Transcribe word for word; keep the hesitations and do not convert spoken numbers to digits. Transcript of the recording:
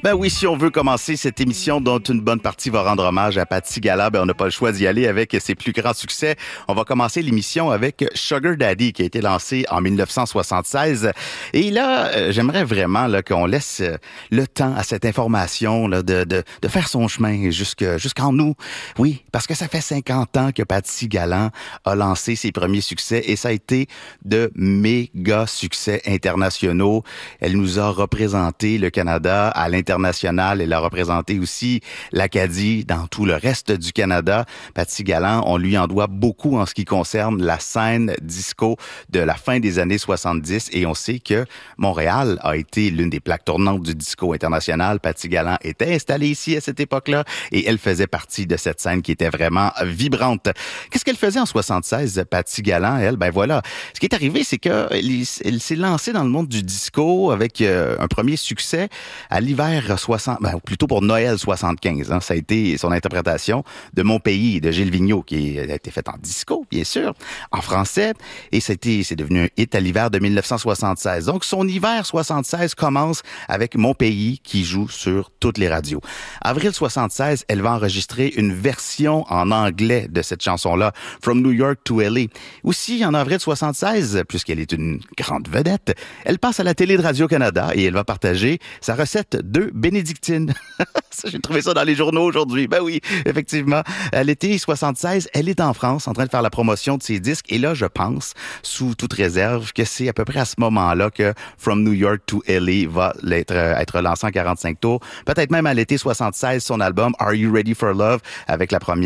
Ben oui, si on veut commencer cette émission dont une bonne partie va rendre hommage à Patti Gala, ben on n'a pas le choix d'y aller avec ses plus grands succès. On va commencer l'émission avec Sugar Daddy qui a été lancé en dix-neuf cent soixante-seize. Et là, euh, j'aimerais vraiment là, qu'on laisse le temps à cette information là, de, de, de faire son chemin jusque, jusqu'en nous. Oui, parce que ça fait cinquante ans que Patti Gala a lancé ses premiers succès et ça a été de méga succès internationaux. Elle nous a représenté le Canada à l'international. Elle a représenté aussi l'Acadie dans tout le reste du Canada. Patti Gala, on lui en doit beaucoup en ce qui concerne la scène disco de la fin des années soixante-dix et on sait que Montréal a été l'une des plaques tournantes du disco international. Patti Gala était installée ici à cette époque-là et elle faisait partie de cette scène qui était vraiment vibrante. Qu'est-ce qu'elle faisait en soixante-seize, Patti Gala, elle? Ben voilà. Ce qui est arrivé, c'est qu'elle elle s'est lancée dans le monde du disco avec euh, un premier succès à l'hiver soixante, ben, plutôt pour Noël soixante-quinze. Hein. Ça a été son interprétation de Mon pays de Gilles Vigneault qui a été faite en disco, bien sûr, en français. Et c'était, c'est devenu un hit à l'hiver de dix-neuf cent soixante-seize. Donc, son hiver soixante-seize commence avec Mon pays qui joue sur toutes les radios. Avril soixante-seize, elle va enregistrer une version en anglais de cette chanson-là, From New York to L A. Aussi, en avril soixante-seize, puisqu'elle est une grande vedette, elle passe à la télé de Radio-Canada et elle va partager sa recette de bénédictine. J'ai trouvé ça dans les journaux aujourd'hui. Ben oui, effectivement. À l'été soixante-seize, elle est en France en train de faire la promotion de ses disques. Et là, je pense, sous toute réserve, que c'est à peu près à ce moment-là que From New York to L A va être, être lancé en quarante-cinq tours. Peut-être même à l'été soixante-seize, son album Are You Ready for Love avec la première